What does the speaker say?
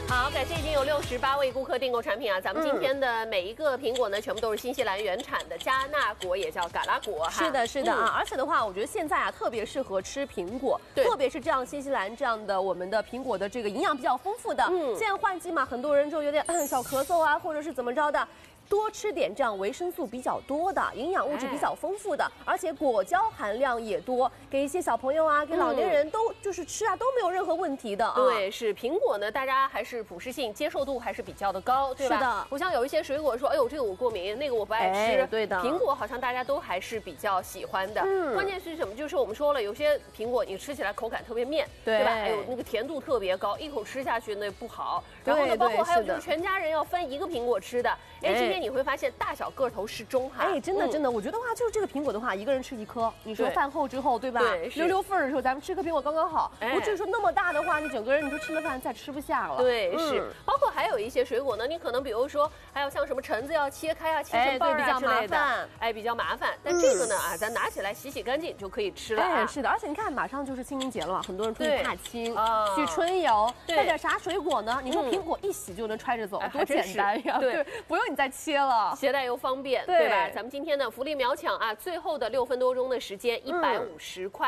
好，感谢已经有68位顾客订购产品啊！咱们今天的每一个苹果呢，全部都是新西兰原产的加纳果，也叫嘎拉果哈。 是的，是的啊！而且的话，我觉得现在啊，特别适合吃苹果，特别是这样新西兰这样的我们的苹果的这个营养比较丰富的。现在换季嘛，很多人就有点小咳嗽啊，或者是怎么着的。多吃点这样维生素比较多的、营养物质比较丰富的，而且果胶含量也多，给一些小朋友啊，给老年人都就是吃啊都没有任何问题的啊。 对，是苹果呢，大家还是普适性接受度还是比较的高，对吧？ 是的， 不像有一些水果说，哎呦这个我过敏，那个我不爱吃。 对的， 苹果好像大家都还是比较喜欢的。关键是什么？就是我们说了，有些苹果你吃起来口感特别面，对吧？哎呦那个甜度特别高，一口吃下去那不好。然后呢，包括还有就是全家人要分一个苹果吃的，哎，今天你会发现大小个头适中哈。 哎，真的真的，我觉得话就是这个苹果的话，一个人吃一颗，你说饭后之后对吧？溜缝的时候，咱们吃颗苹果刚刚好。我就是说那么大的话，你整个人你说吃了饭再吃不下了。 对，是。包括还有一些水果呢，你可能比如说还有像什么橙子要切开啊、切成瓣啊之类的，哎，比较麻烦。但这个呢啊，咱拿起来洗洗干净就可以吃了。 哎，是的，而且你看马上就是清明节了嘛，很多人出去踏青、去春游，带点啥水果呢？你说苹果一洗就能揣着走，多简单呀！对，不用你再切了， 携带又方便，对吧？咱们今天的福利秒抢啊，最后的6分多钟的时间，150块。